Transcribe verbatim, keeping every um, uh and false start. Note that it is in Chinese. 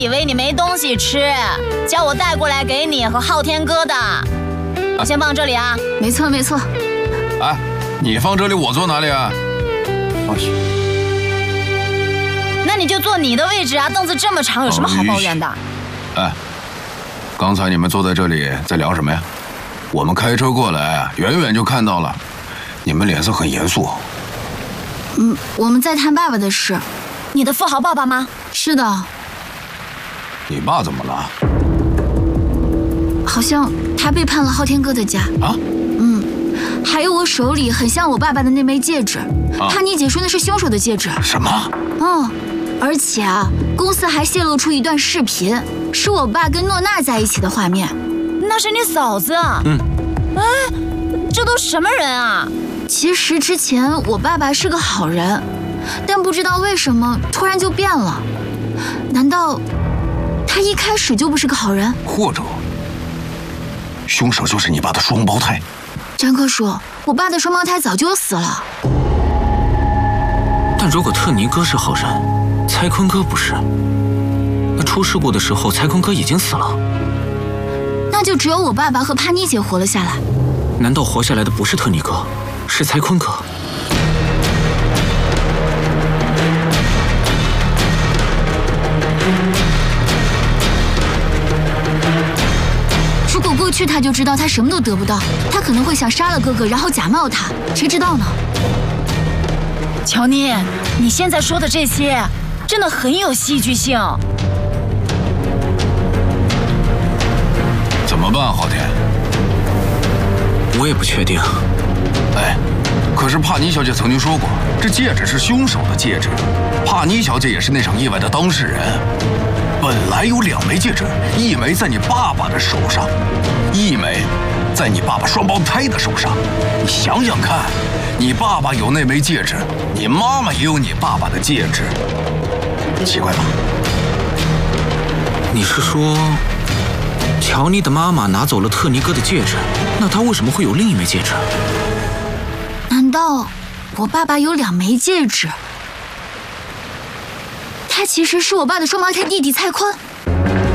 以为你没东西吃，叫我带过来给你和昊天哥的。我先放这里啊。 没错没错。 哎，你放这里，我坐哪里啊？放下。 那你就坐你的位置啊，凳子这么长，有什么好抱怨的？ 哎，刚才你们坐在这里在聊什么呀？我们开车过来，远远就看到了，你们脸色很严肃。 嗯，我们在谈爸爸的事。 你的富豪爸爸吗？ 是的。 你爸怎么了？ 好像他背叛了昊天哥的家啊。 嗯，还有我手里很像我爸爸的那枚戒指， 啊、 帕妮姐说那是凶手的戒指。 什么？ 嗯，而且啊，公司还泄露出一段视频，是我爸跟诺娜在一起的画面。 那是你嫂子。 嗯。 哎，这都什么人啊？ 其实之前我爸爸是个好人，但不知道为什么突然就变了。难道他一开始就不是个好人？ 或者，凶手就是你爸的双胞胎？ 詹哥说，我爸的双胞胎早就死了。 但如果特尼哥是好人，蔡坤哥不是，那出事故的时候，蔡坤哥已经死了。 那就只有我爸爸和帕妮姐活了下来。 难道活下来的不是特尼哥，是蔡坤哥？ 如果过去他就知道他什么都得不到，他可能会想杀了哥哥，然后假冒他，谁知道呢？ 乔妮，你现在说的这些真的很有戏剧性。 怎么办，昊天？ 我也不确定。 哎，可是帕妮小姐曾经说过，这戒指是凶手的戒指，帕妮小姐也是那场意外的当事人。本来有两枚戒指，一枚在你爸爸的手上，一枚在你爸爸双胞胎的手上。你想想看，你爸爸有那枚戒指，你妈妈也有你爸爸的戒指，奇怪吧？ 你是说，乔妮的妈妈拿走了特尼哥的戒指，那她为什么会有另一枚戒指？ 难道我爸爸有两枚戒指？他其实是我爸的双胞胎弟弟蔡坤。